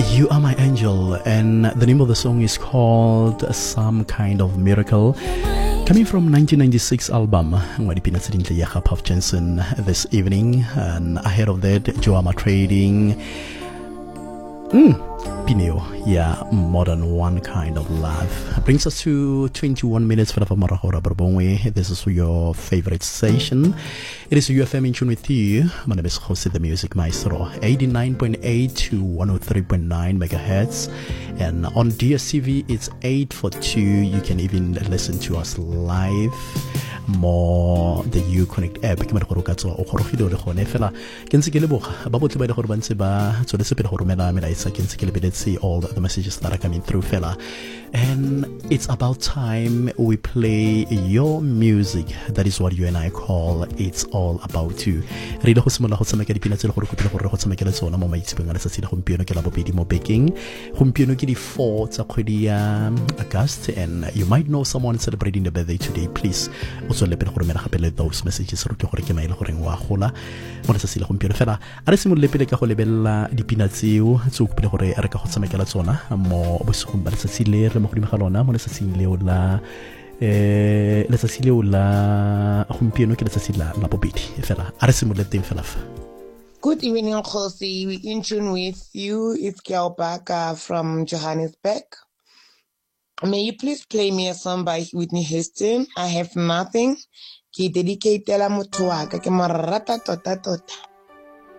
You Are My Angel, and the name of the song is called Some Kind of Miracle, coming from 1996 album Puff Jensen this evening. And ahead of that, Joama Trading, Pineo, yeah, More Than One Kind of Love. Brings us to 21 minutes for the Marahora Bourbonwe. This is your favorite station. It is UFM in tune with you. My name is Jose the Music Maestro. 89.8 to 103.9 megahertz. And on DSTV, it's 842. You can even listen to us live. More the Uconnect app ke mara go ka tsoa o gorogile le gone fela ke ntse ke le boga ba botle ba ile gore ba ntse ba tsole sepe go romela melaetsa ke ntse ke le see all the messages that are coming through fela. And it's about time we play your music. That is what you and I call It's All About You. Re ile go simola go tshameka dipina tse le gore kopile gore go tshamekela tsona mo maitsebeng a letsatsi la gompieno ke la bobedi mo bekeng. Gompieno ke di 4 tsa kgwedi ya August, and you might know someone celebrating the birthday today. Please o tsole pele go romela gape le those messages re ke gore ke maile gore wa gola mo letsatsi la gompieno fela. A re simolle pele ka go lebella dipina tseo tse o kopile gore re ka go tshamekela tsona mo bosigong ba letsatsi le re mo godimo ga lona mo letsatsing leo la gompieno ke letsatsi la bobedi fela. A re simolle teng fela fa. Good evening, Jose. We in tune with you. It's Kiao Baka from Johannesburg. May you please play me a song by Whitney Houston? I Have Nothing. Ke dedicate la motho wa ka ke mo rata tota tota.